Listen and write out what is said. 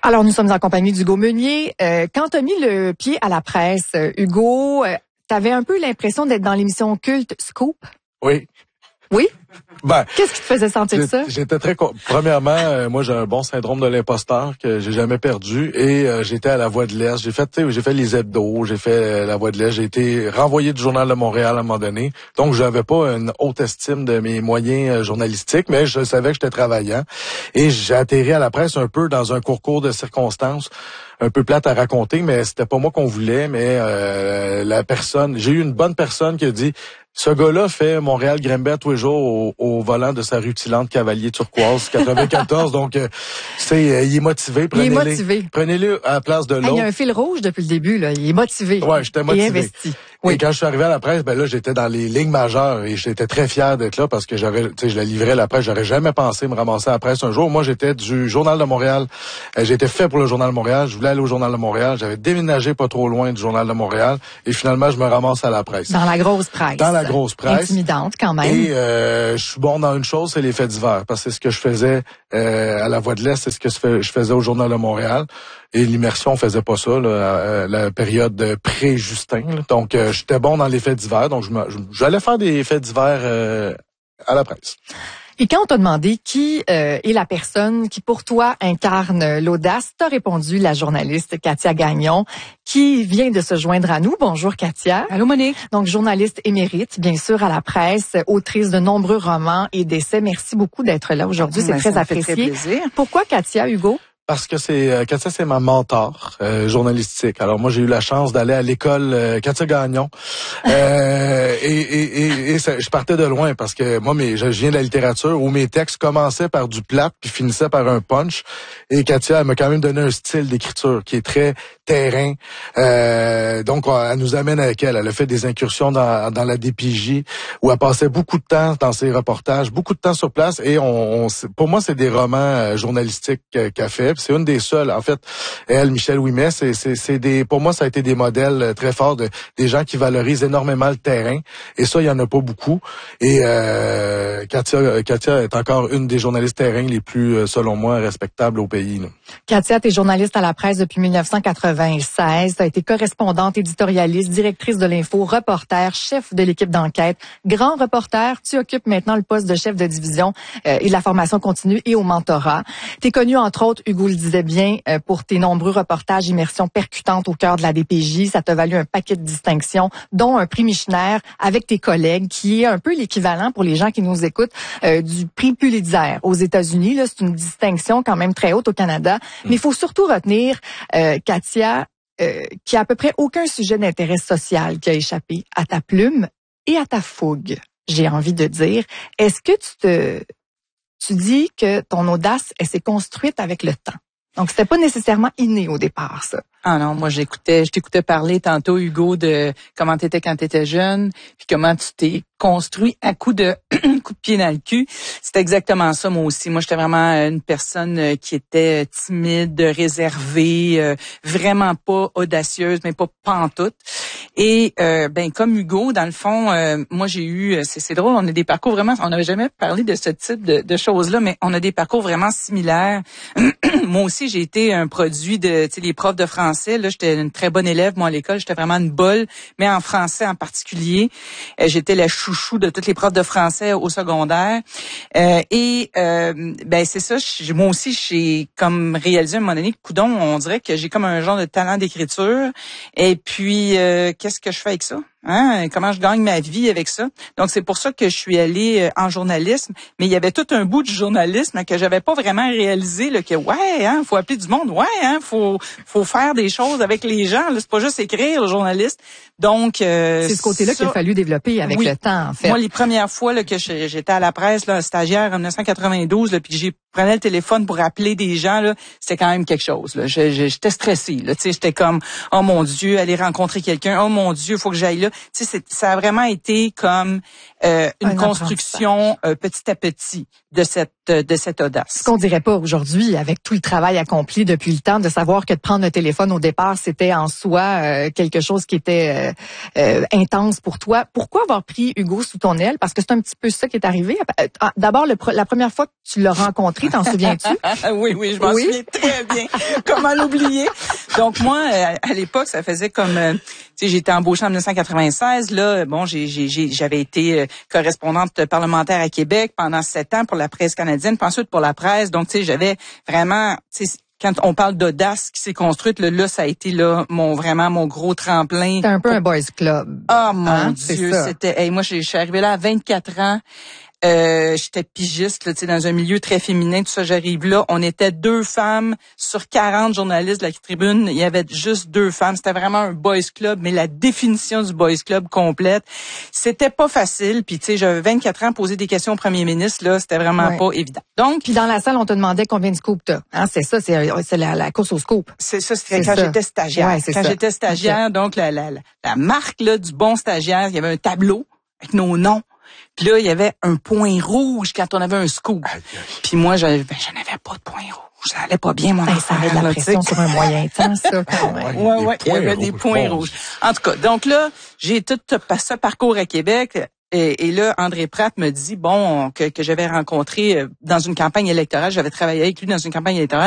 Alors, nous sommes en compagnie d'Hugo Meunier. Quand tu as mis le pied à la presse, Hugo, tu avais un peu l'impression d'être dans l'émission culte Scoop? Oui. Oui? Ben, qu'est-ce qui te faisait sentir ça? J'étais premièrement, moi j'ai un bon syndrome de l'imposteur que j'ai jamais perdu et j'étais à la Voix de l'Est. J'ai fait les hebdos, j'ai fait la Voix de l'Est. J'ai été renvoyé du Journal de Montréal à un moment donné. Donc j'avais pas une haute estime de mes moyens journalistiques, mais je savais que j'étais travaillant. Et j'ai atterri à la presse un peu dans un concours de circonstances, un peu plate à raconter, mais c'était pas moi qu'on voulait. Mais j'ai eu une bonne personne qui a dit: ce gars-là fait Montréal-Grenbert tous les jours au volant de sa rutilante Cavalier Turquoise 94. Donc, il est motivé. Prenez-le à la place de l'autre. Il y a un fil rouge depuis le début, là. Il est motivé. Ouais, j'étais motivé. Et investi. Oui. Et quand je suis arrivé à la presse, là, j'étais dans les lignes majeures et j'étais très fier d'être là parce que je la livrais la presse. J'aurais jamais pensé me ramasser à la presse un jour. Moi, j'étais du Journal de Montréal. J'étais fait pour le Journal de Montréal. Je voulais aller au Journal de Montréal. J'avais déménagé pas trop loin du Journal de Montréal. Et finalement, je me ramasse à la presse. Dans la grosse presse. Dans la grosse presse. Intimidante, quand même. Et je suis bon dans une chose, c'est les faits divers. Parce que c'est ce que je faisais à la Voix de l'Est, c'est ce que je faisais au Journal de Montréal. Et l'immersion, on faisait pas ça, la période pré-Justin. Donc, j'étais bon dans les faits divers. Donc, j'allais faire des faits divers à la presse. Et quand on t'a demandé qui est la personne qui, pour toi, incarne l'audace, t'as répondu la journaliste Katia Gagnon, qui vient de se joindre à nous. Bonjour, Katia. Allô, Monique. Donc, journaliste émérite, bien sûr, à la presse, autrice de nombreux romans et d'essais. Merci beaucoup d'être là aujourd'hui. C'est très apprécié. Très plaisir. Pourquoi Katia, Hugo? Parce que Katia, c'est ma mentor journalistique. Alors moi, j'ai eu la chance d'aller à l'école Katia Gagnon. Je partais de loin parce que moi, je viens de la littérature où mes textes commençaient par du plat puis finissaient par un punch. Et Katia, elle m'a quand même donné un style d'écriture qui est très terrain. Donc, elle nous amène avec elle. Elle a fait des incursions dans la DPJ où elle passait beaucoup de temps dans ses reportages, beaucoup de temps sur place. Et pour moi, c'est des romans journalistiques qu'elle fait. C'est une des seules. En fait, elle, Michel Ouimet, pour moi, ça a été des modèles très forts des gens qui valorisent énormément le terrain. Et ça, il y en a pas beaucoup. Et Katia est encore une des journalistes terrain les plus, selon moi, respectables au pays. Là. Katia, t'es journaliste à la presse depuis 1996. T'as été correspondante, éditorialiste, directrice de l'info, reporter, chef de l'équipe d'enquête, grand reporter. Tu occupes maintenant le poste de chef de division et de la formation continue et au mentorat. T'es connu, entre autres, Hugo le disait bien, pour tes nombreux reportages, immersions percutantes au cœur de la DPJ. Ça t'a valu un paquet de distinctions, dont un prix Michener avec tes collègues, qui est un peu l'équivalent pour les gens qui nous écoutent du prix Pulitzer aux États-Unis. Là, c'est une distinction quand même très haute au Canada. Mais il faut surtout retenir, Katia, qui a à peu près aucun sujet d'intérêt social qui a échappé à ta plume et à ta fougue, j'ai envie de dire. Est-ce que tu dis que ton audace, elle s'est construite avec le temps? Donc, c'était pas nécessairement inné au départ, ça. Ah non, moi je t'écoutais parler tantôt, Hugo, de comment t'étais quand t'étais jeune, puis comment tu t'es construit à coup de pied dans le cul. C'était exactement ça, moi aussi. Moi, j'étais vraiment une personne qui était timide, réservée, vraiment pas audacieuse, mais pas pantoute. Et comme Hugo, dans le fond, moi j'ai eu, c'est drôle, on a des parcours vraiment, on n'avait jamais parlé de ce type de choses-là, mais on a des parcours vraiment similaires. Moi aussi, j'ai été un produit de, les profs de français. Là, j'étais une très bonne élève, moi, à l'école. J'étais vraiment une bolle, mais en français en particulier. J'étais la chouchou de toutes les profs de français au secondaire. C'est ça. Moi aussi, j'ai comme réalisé à un moment donné, coudon, on dirait que j'ai comme un genre de talent d'écriture. Et puis, qu'est-ce que je fais avec ça? Comment je gagne ma vie avec ça? Donc, c'est pour ça que je suis allée en journalisme. Mais il y avait tout un bout du journalisme que j'avais pas vraiment réalisé, là, que faut appeler du monde, faut faire des choses avec les gens. Là, c'est pas juste écrire, le journaliste. Donc, c'est ce côté-là qu'il a fallu développer avec le temps, en fait. Moi, les premières fois là, que j'étais à la presse, là, stagiaire en 1992, là, puis que j'ai prenais le téléphone pour appeler des gens, là, c'était quand même quelque chose. Là. J'étais stressée. Là, j'étais comme, oh mon Dieu, aller rencontrer quelqu'un. Oh mon Dieu, faut que j'aille là. Ça a vraiment été comme une construction petit à petit. de cette audace. Ce qu'on dirait pas aujourd'hui, avec tout le travail accompli depuis le temps, de savoir que de prendre le téléphone au départ, c'était en soi quelque chose qui était intense pour toi. Pourquoi avoir pris Hugo sous ton aile? Parce que c'est un petit peu ça qui est arrivé. D'abord, la première fois que tu l'as rencontré, t'en souviens-tu? Oui, je m'en souviens très bien. Comment l'oublier? Donc moi, à l'époque, ça faisait comme, tu sais, j'ai été embauchée en 1996. Là, bon, j'avais été correspondante parlementaire à Québec pendant 7 ans pour la presse canadienne, puis ensuite pour la presse. Donc, tu sais, j'avais vraiment, tu sais, quand on parle d'audace qui s'est construite, là, ça a été là mon gros tremplin. C'était un peu un boys club. Oh mon Dieu, c'était. Moi, je suis arrivée là à 24 ans. J'étais pigiste, là, tu sais, dans un milieu très féminin, tout ça, j'arrive là. On était 2 femmes sur 40 journalistes de la tribune. Il y avait juste 2 femmes. C'était vraiment un boys club, mais la définition du boys club complète. C'était pas facile. Puis, tu sais, j'avais 24 ans, poser des questions au premier ministre, là, c'était vraiment pas évident. Donc. Puis dans la salle, on te demandait combien de scoops t'as. Hein, c'est ça, c'est la course au scoop. C'est ça, c'était quand j'étais stagiaire. Ouais, j'étais stagiaire, donc la marque, là, du bon stagiaire, il y avait un tableau avec nos noms. Puis là, il y avait un point rouge quand on avait un scoop. Puis moi, je n'avais pas de point rouge. Ça allait pas bien, mon affaire. Ça met de la pression sur un moyen temps, ça. Ouais, il y avait des points rouges. En tout cas, donc là, j'ai tout ce parcours à Québec. Et là, André Pratt me dit, bon, que j'avais rencontré dans une campagne électorale. J'avais travaillé avec lui dans une campagne électorale.